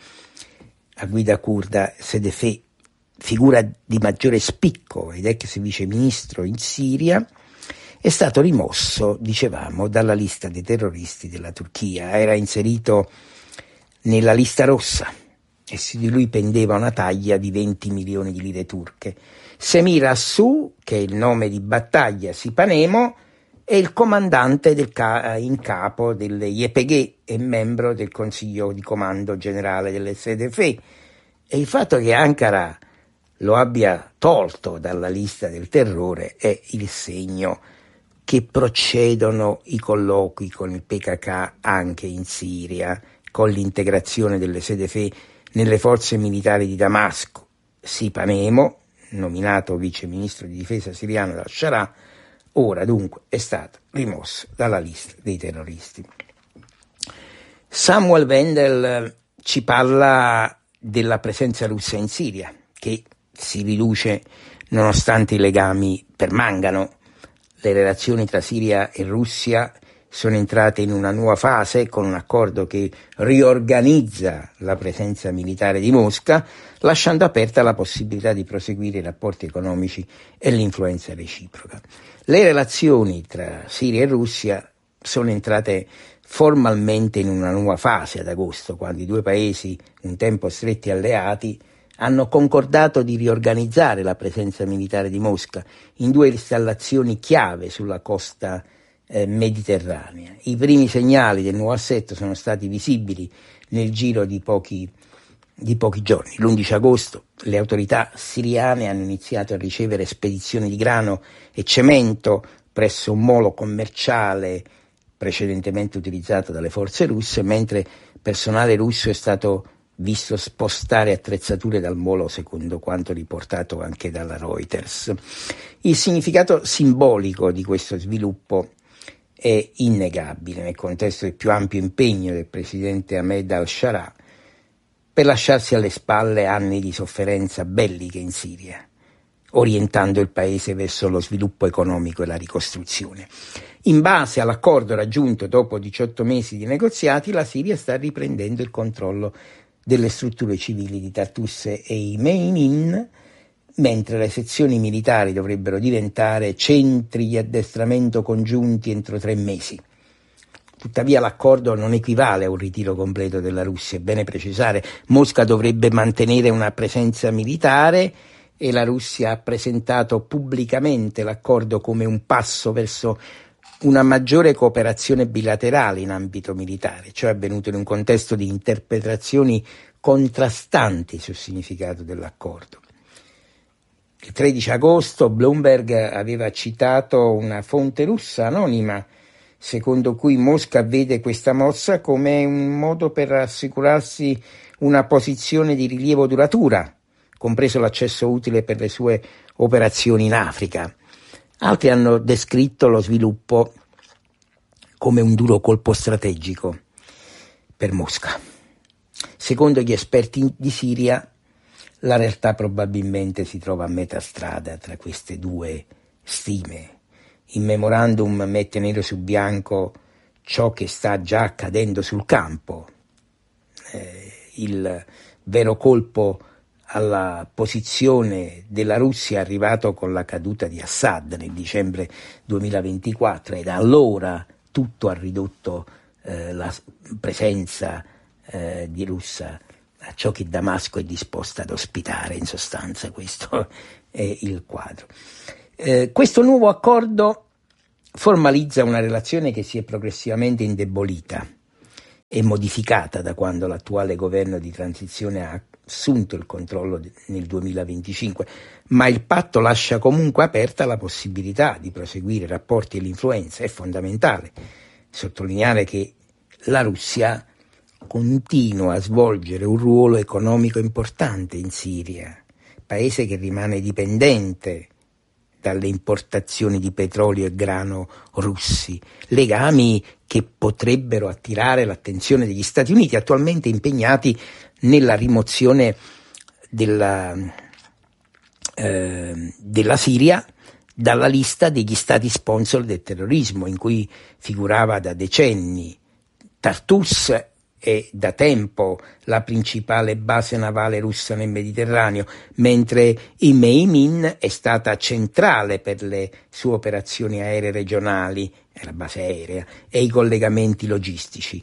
a guida curda Sedef, figura di maggiore spicco ed ex viceministro in Siria. È stato rimosso, dicevamo, dalla lista dei terroristi della Turchia. Era inserito nella lista rossa e su di lui pendeva una taglia di 20 milioni di lire turche. Semir Assu, che è il nome di battaglia Sipanemo, è il comandante in capo delle YPG e membro del Consiglio di Comando Generale delle SDF. E il fatto che Ankara lo abbia tolto dalla lista del terrore è il segno che procedono i colloqui con il PKK anche in Siria, con l'integrazione delle SDF nelle forze militari di Damasco. Sipanemo, nominato vice ministro di difesa siriano da Sharah, ora dunque è stato rimosso dalla lista dei terroristi. Samuel Wendel ci parla della presenza russa in Siria, che si riduce nonostante i legami permangano. Le relazioni tra Siria e Russia sono entrate in una nuova fase con un accordo che riorganizza la presenza militare di Mosca, lasciando aperta la possibilità di proseguire i rapporti economici e l'influenza reciproca. Le relazioni tra Siria e Russia sono entrate formalmente in una nuova fase ad agosto, quando i due paesi, un tempo stretti alleati, hanno concordato di riorganizzare la presenza militare di Mosca in due installazioni chiave sulla costa mediterranea. I primi segnali del nuovo assetto sono stati visibili nel giro di pochi giorni. L'11 agosto le autorità siriane hanno iniziato a ricevere spedizioni di grano e cemento presso un molo commerciale precedentemente utilizzato dalle forze russe, mentre personale russo è stato visto spostare attrezzature dal molo, secondo quanto riportato anche dalla Reuters. Il significato simbolico di questo sviluppo è innegabile nel contesto del più ampio impegno del presidente Ahmed al-Sharaa per lasciarsi alle spalle anni di sofferenza belliche in Siria, orientando il paese verso lo sviluppo economico e la ricostruzione. In base all'accordo raggiunto dopo 18 mesi di negoziati, la Siria sta riprendendo il controllo delle strutture civili di Tartus e Imeinin, mentre le sezioni militari dovrebbero diventare centri di addestramento congiunti entro 3 mesi. Tuttavia l'accordo non equivale a un ritiro completo della Russia, è bene precisare. Mosca dovrebbe mantenere una presenza militare e la Russia ha presentato pubblicamente l'accordo come un passo verso una maggiore cooperazione bilaterale in ambito militare. Ciò è avvenuto in un contesto di interpretazioni contrastanti sul significato dell'accordo. Il 13 agosto Bloomberg aveva citato una fonte russa anonima, secondo cui Mosca vede questa mossa come un modo per assicurarsi una posizione di rilievo duratura, compreso l'accesso utile per le sue operazioni in Africa. Altri hanno descritto lo sviluppo come un duro colpo strategico per Mosca. Secondo gli esperti di Siria, la realtà probabilmente si trova a metà strada tra queste due stime. Il memorandum mette nero su bianco ciò che sta già accadendo sul campo. Il vero colpo alla posizione della Russia è arrivato con la caduta di Assad nel dicembre 2024 e da allora tutto ha ridotto la presenza di russa a ciò che Damasco è disposta ad ospitare. In sostanza questo è il quadro. Questo nuovo accordo formalizza una relazione che si è progressivamente indebolita e modificata da quando l'attuale governo di transizione ha assunto il controllo nel 2025, ma il patto lascia comunque aperta la possibilità di proseguire rapporti e l'influenza. È fondamentale sottolineare che la Russia continua a svolgere un ruolo economico importante in Siria, paese che rimane dipendente dalle importazioni di petrolio e grano russi, legami che potrebbero attirare l'attenzione degli Stati Uniti, attualmente impegnati nella rimozione della Siria dalla lista degli stati sponsor del terrorismo, in cui figurava da decenni Tartus è da tempo la principale base navale russa nel Mediterraneo, mentre Imeimin è stata centrale per le sue operazioni aeree regionali, la base aerea, e i collegamenti logistici.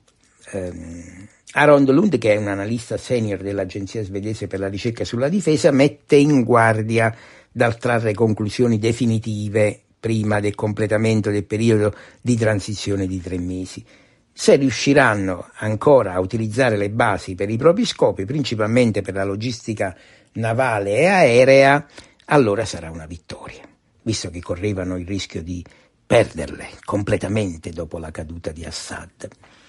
Aron Lund, che è un analista senior dell'Agenzia svedese per la ricerca sulla difesa, mette in guardia dal trarre conclusioni definitive prima del completamento del periodo di transizione di 3 mesi. Se riusciranno ancora a utilizzare le basi per i propri scopi, principalmente per la logistica navale e aerea, allora sarà una vittoria, visto che correvano il rischio di perderle completamente dopo la caduta di Assad.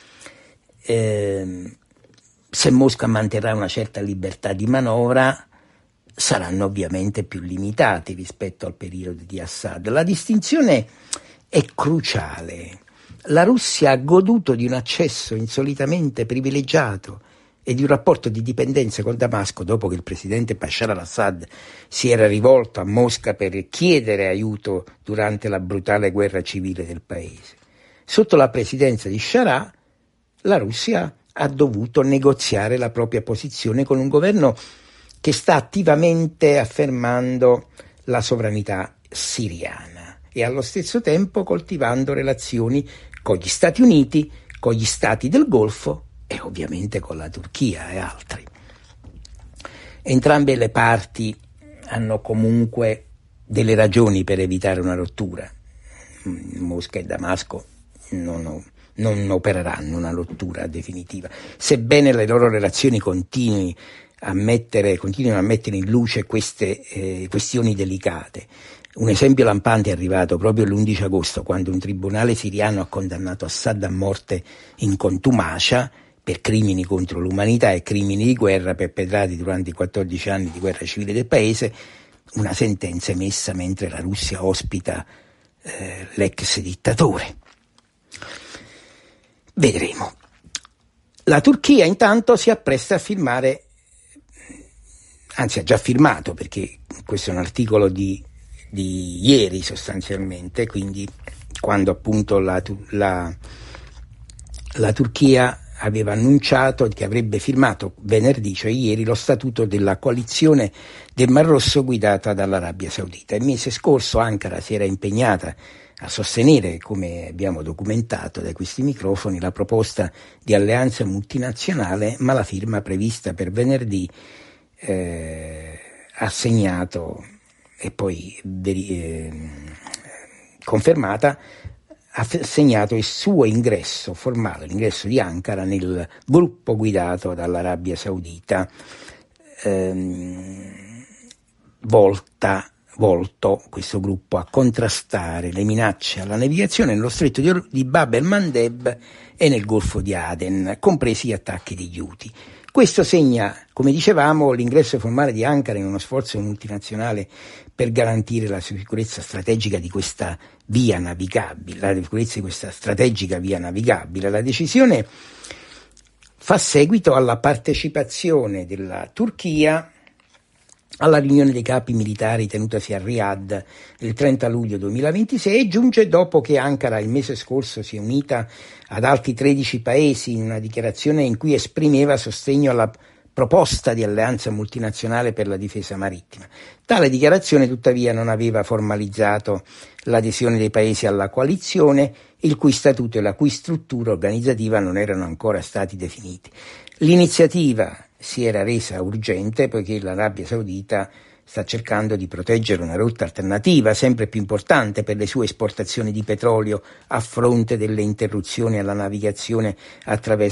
Se Mosca manterrà una certa libertà di manovra, saranno ovviamente più limitati rispetto al periodo di Assad. La distinzione è cruciale. La Russia ha goduto di un accesso insolitamente privilegiato e di un rapporto di dipendenza con Damasco dopo che il presidente Bashar al-Assad si era rivolto a Mosca per chiedere aiuto durante la brutale guerra civile del paese. Sotto la presidenza di Sharaa, la Russia ha dovuto negoziare la propria posizione con un governo che sta attivamente affermando la sovranità siriana e allo stesso tempo coltivando relazioni con gli Stati Uniti, con gli Stati del Golfo e ovviamente con la Turchia e altri. Entrambe le parti hanno comunque delle ragioni per evitare una rottura. Mosca e Damasco non opereranno una rottura definitiva, sebbene le loro relazioni continuino a mettere in luce queste questioni delicate. Un esempio lampante è arrivato proprio l'11 agosto, quando un tribunale siriano ha condannato Assad a morte in contumacia per crimini contro l'umanità e crimini di guerra perpetrati durante i 14 anni di guerra civile del paese, una sentenza emessa mentre la Russia ospita l'ex dittatore. Vedremo. La Turchia intanto si appresta a firmare, anzi ha già firmato, perché questo è un articolo di ieri sostanzialmente, quindi quando appunto la Turchia aveva annunciato che avrebbe firmato venerdì, cioè ieri, lo statuto della coalizione del Mar Rosso guidata dall'Arabia Saudita. Il mese scorso Ankara si era impegnata a sostenere, come abbiamo documentato da questi microfoni, la proposta di alleanza multinazionale, ma la firma prevista per venerdì ha segnato e poi confermata, ha segnato il suo ingresso formale, l'ingresso di Ankara nel gruppo guidato dall'Arabia Saudita, volto questo gruppo a contrastare le minacce alla navigazione nello stretto di Bab el-Mandeb e nel Golfo di Aden, compresi gli attacchi degli Houthi. Questo segna, come dicevamo, l'ingresso formale di Ankara in uno sforzo multinazionale per garantire la sicurezza strategica di questa via navigabile, la sicurezza di questa strategica via navigabile. La decisione fa seguito alla partecipazione della Turchia alla riunione dei capi militari tenutasi a Riyadh il 30 luglio 2026 e giunge dopo che Ankara il mese scorso si è unita ad altri 13 paesi in una dichiarazione in cui esprimeva sostegno alla proposta di alleanza multinazionale per la difesa marittima. Tale dichiarazione tuttavia non aveva formalizzato l'adesione dei paesi alla coalizione, il cui statuto e la cui struttura organizzativa non erano ancora stati definiti. L'iniziativa si era resa urgente poiché l'Arabia Saudita sta cercando di proteggere una rotta alternativa sempre più importante per le sue esportazioni di petrolio a fronte delle interruzioni alla navigazione attraverso